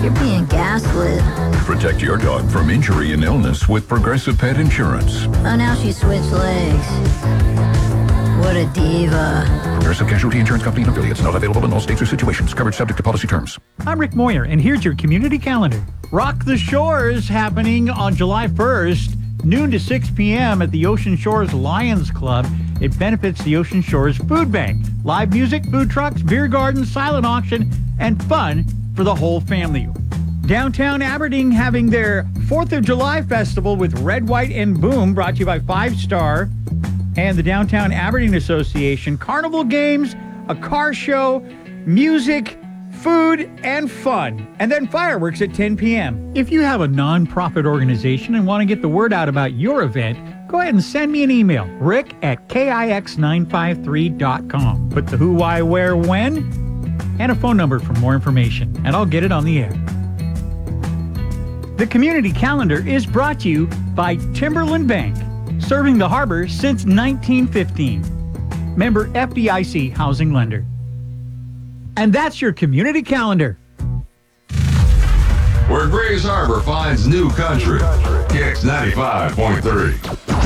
You're being gaslit. Protect your dog from injury and illness with Progressive Pet Insurance. Oh, now she switched legs. What a diva. Progressive Casualty Insurance Company and affiliates. Not available in all states or situations. Coverage subject to policy terms. I'm Rick Moyer, and here's your community calendar. Rock the Shores happening on July 1st, noon to 6 p.m. at the Ocean Shores Lions Club. It benefits the Ocean Shores Food Bank. Live music, food trucks, beer garden, silent auction, and fun for the whole family. Downtown Aberdeen having their 4th of July festival with Red, White, and Boom, brought to you by 5 Star and the Downtown Aberdeen Association. Carnival games, a car show, music, food, and fun. And then fireworks at 10 p.m. If you have a nonprofit organization and want to get the word out about your event, go ahead and send me an email, rick@kix953.com. Put the who, why, where, when, and a phone number for more information, and I'll get it on the air. The Community Calendar is brought to you by Timberland Bank, serving the harbor since 1915. Member FDIC Housing Lender. And that's your Community Calendar. Where Grays Harbor finds new country. Kix 95.3.